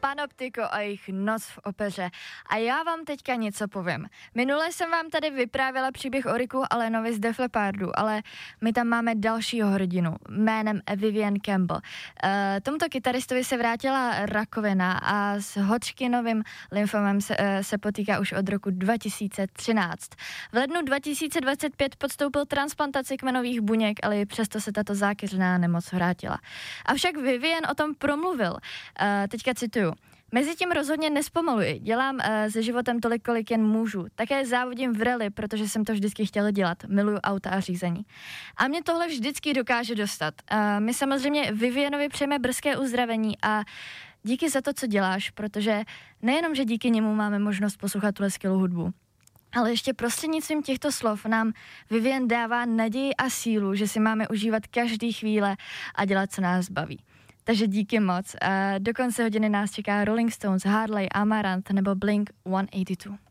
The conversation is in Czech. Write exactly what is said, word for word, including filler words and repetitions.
Panoptiko a jejich Noc v opeře. A já vám teďka něco povím. Minule jsem vám tady vyprávěla příběh o Ricku Allenovi z Def Leppardu, ale my tam máme dalšího hrdinu jménem Vivian Campbell. Uh, tomuto kytaristovi se vrátila rakovina a s Hodgkinovým lymfomem se, uh, se potýká už od roku dva tisíce třináct. V lednu dva tisíce dvacet pět podstoupil transplantaci kmenových buněk, ale i přesto se tato zákeřná nemoc vrátila. Avšak Vivian o tom promluvil. Uh, teďka cituju. Mezitím rozhodně nespomaluji. Dělám uh, se životem tolik, kolik jen můžu. Také závodím v rally, protože jsem to vždycky chtěla dělat. Miluju auta a řízení. A mě tohle vždycky dokáže dostat. Uh, my samozřejmě Vivianovi přejeme brzké uzdravení a díky za to, co děláš, protože nejenom, že díky němu máme možnost poslouchat tuhle skvělou hudbu, ale ještě prostřednictvím těchto slov nám Vivian dává naději a sílu, že si máme užívat každý chvíle a dělat, co nás baví. Takže díky moc. Do konce hodiny nás čeká Rolling Stones, Harley, Amaranth nebo Blink sto osmdesát dva.